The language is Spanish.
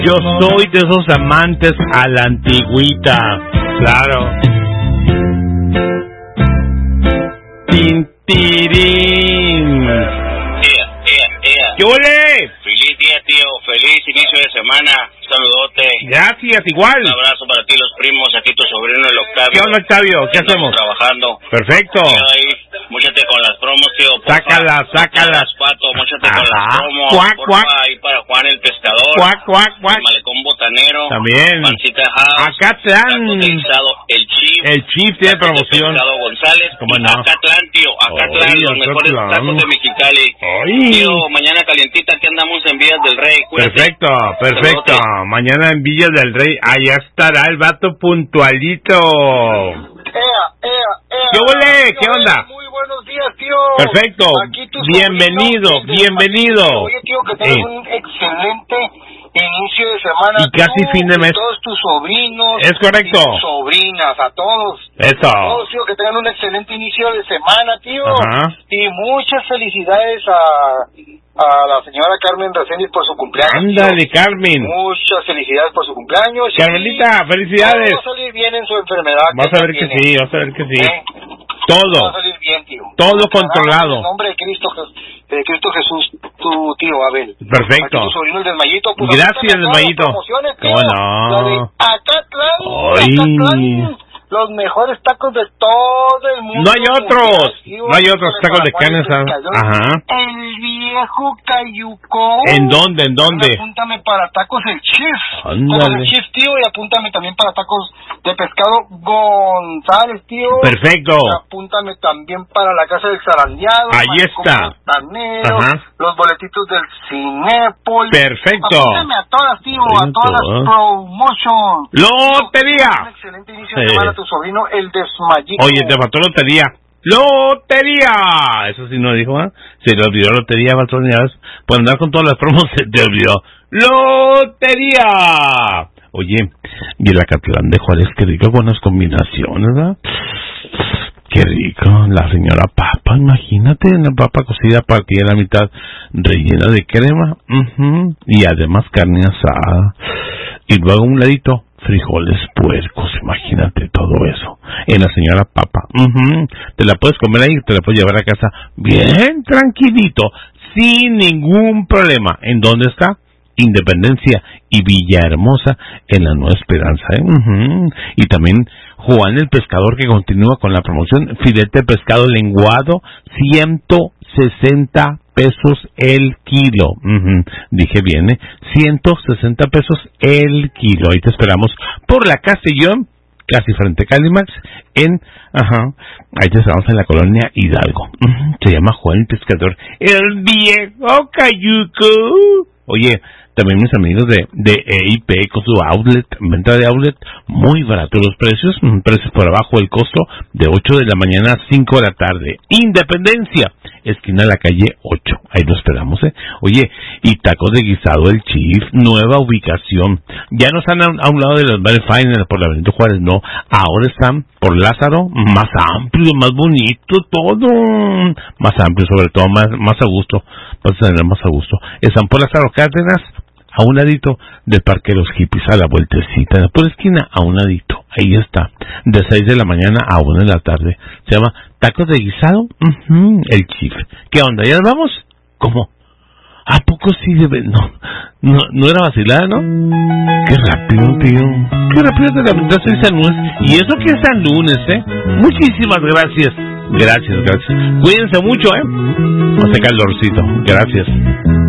Yo soy de esos amantes a la antigüita. Claro. Tintirín. ¿Qué ole? Feliz día, tío. Feliz inicio de semana. Saludote. Gracias, igual. Un abrazo para ti, los primos. Aquí tu sobrino, el Octavio. ¿Qué onda, Octavio? ¿Qué hacemos? Trabajando. Perfecto. Ahí, móchate con las promos, tío. Sácalas. Pato, móchate con las promos. Cuac, cuac. Ahí para Juan el pescador. Cuac. El malecón botanero. También. Pancita House. Acatlán. El Chief. El Chief tiene promoción. Pescado González. ¿Cómo no? Acatlán, tío. Acatlán, los mejores tacos de Mexicali. Tío, mañana calientita que andamos en Villas del Rey. Cuídate. Perfecto. Mañana en Villas del Rey, allá estará el vato puntualito. ¿Qué ole? ¿Qué onda? Muy buenos días, tío. Perfecto. Bienvenido. Oye, tío, que tengas un excelente inicio de semana. Y casi fin de mes. Todos tus sobrinos. Es correcto. Y tus sobrinas, a todos. Eso. A todos, tío, que tengan un excelente inicio de semana, tío. Ajá. Y muchas felicidades a la señora Carmen Reséndiz por su cumpleaños. Ándale, tío. Carmen. Muchas felicidades por su cumpleaños. Carmelita, felicidades. Todo va a salir bien en su enfermedad. Vas a ver que sí, vas a ver que sí. Todo. Va a salir bien, tío. Todo controlado. En nombre de Cristo Jesús, tu tío Abel. Perfecto. Aquí tu sobrino el Desmayito. Pues, gracias, Desmayito. ¿Cómo no? La de Acatlán. Los mejores tacos de todo el mundo. No hay otros tacos de carne asada. Ajá. El viejo Cayucó. ¿En dónde? Apúntame para tacos el Chief. Ándale. El Chief, tío, y apúntame también para tacos de pescado González, tío. Perfecto. Y apúntame también para la casa del zarandeado. Ahí está. Los boletitos del Cinépolis. Perfecto. Apúntame a todas, tío, a todas las promotions. ¡Lotería! Un excelente inicio de semana, tu sobrino, el Desmayito. Oye, te faltó lotería. ¡Lotería! Eso sí no dijo, ¿eh? Se le olvidó lotería, Balsonias. Por andar con todas las promos se te olvidó. ¡Lotería! Oye, y el Acatlán de Juárez, qué rico, buenas combinaciones, ¿verdad? Qué rico, la señora papa, imagínate, una papa cocida partida a la mitad, rellena de crema, y además carne asada, y luego a un ladito, frijoles puercos, imagínate todo eso, en la señora papa, te la puedes comer ahí, te la puedes llevar a casa bien tranquilito, sin ningún problema. ¿En dónde está? Independencia y Villahermosa, en la Nueva Esperanza, y también Juan el Pescador, que continúa con la promoción, filete de pescado lenguado, 160 pesos el kilo, dije bien, 160 pesos el kilo, ahí te esperamos por la Castellón, casi frente a Calimax, ahí te esperamos en la colonia Hidalgo, se llama Juan el Pescador, el viejo Cayuco. Oye, también mis amigos de EIP con su outlet, venta de outlet, muy barato los precios por abajo del costo, de 8 de la mañana a 5 de la tarde. Independencia, esquina de la calle 8, ahí lo esperamos, Oye, y tacos de guisado el Chief, nueva ubicación. Ya no están a un lado de los bares Final por la Benito Juárez, no, ahora están por Lázaro, más amplio, más bonito, todo, más amplio, sobre todo más a gusto, vas a tener más a gusto. Están por Lázaro Cárdenas, a un ladito del Parque de los Hippies, a la vueltecita, por la esquina, a un ladito, ahí está, de 6 de la mañana a 1 de la tarde, se llama tacos de guisado, el Chief. ¿Qué onda? ¿Ya nos vamos? ¿Cómo? ¿A poco sí debe? No era vacilada, ¿no? Qué rápido, tío, qué rápido te la aventaste esa nuez, y eso que es San Lunes, muchísimas gracias, cuídense mucho, hace calorcito, gracias.